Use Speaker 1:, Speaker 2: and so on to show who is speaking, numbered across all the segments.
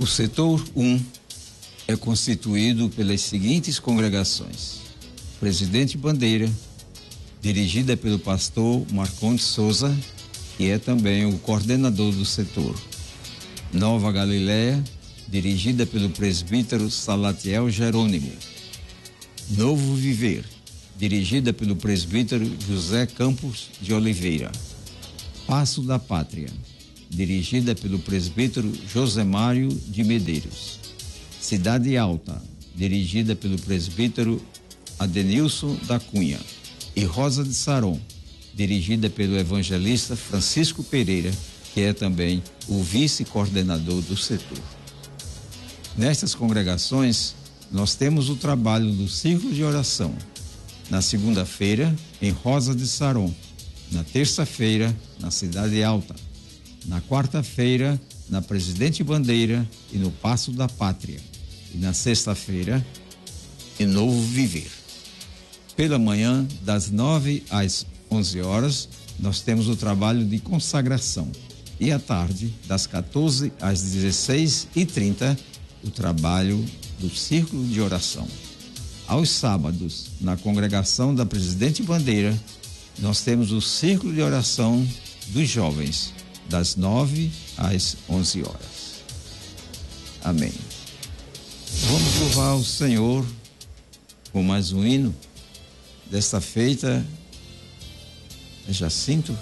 Speaker 1: O setor 1 é constituído pelas seguintes congregações: Presidente Bandeira, dirigida pelo pastor Marcondes Souza, que é também o coordenador do setor. Nova Galileia, dirigida pelo presbítero Salatiel Jerônimo. Novo Viver, dirigida pelo presbítero José Campos de Oliveira. Passo da Pátria, dirigida pelo presbítero Josemário de Medeiros. Cidade Alta, dirigida pelo presbítero Adenilson da Cunha. E Rosa de Saron, dirigida pelo evangelista Francisco Pereira, que é também o vice-coordenador do setor. Nestas congregações, nós temos o trabalho do Círculo de Oração. Na segunda-feira, em Rosa de Saron. Na terça-feira, na Cidade Alta. Na quarta-feira, na Presidente Bandeira e no Passo da Pátria. E na sexta-feira, em Novo Viver. Pela manhã, das 9 às 11 horas, nós temos o trabalho de consagração. E à tarde, das 14 às 16h30, o trabalho do Círculo de Oração. Aos sábados, na congregação da Presidente Bandeira, nós temos o Círculo de Oração dos Jovens, das 9 às 11 horas. Amém. Vamos louvar o Senhor com mais um hino. Desta feita, é Jacinto?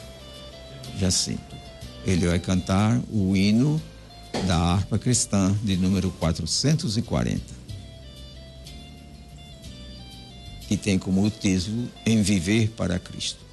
Speaker 1: Ele vai cantar o hino da harpa cristã de número 440, que tem como título Em Viver para Cristo.